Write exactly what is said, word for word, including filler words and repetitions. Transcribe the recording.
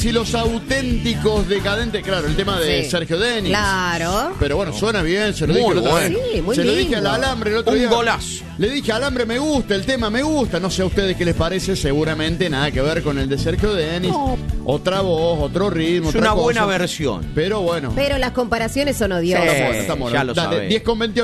Y los auténticos decadentes, claro, el tema de Sí. Sergio Denis. Claro. Pero bueno, suena bien, se lo Muy dije el otro bueno. día. Sí, muy Se lo dije lindo. al Alambre el otro Un día. golazo. Le dije al Alambre, me gusta, el tema me gusta. No sé a ustedes qué les parece, seguramente nada que ver con el de Sergio Denis. No. Otra voz, otro ritmo, Es otra una cosa. buena versión. Pero bueno. Pero las comparaciones son odiosas. Sí. Bueno, estamos ya lo Dale, sabés. diez con veintiocho.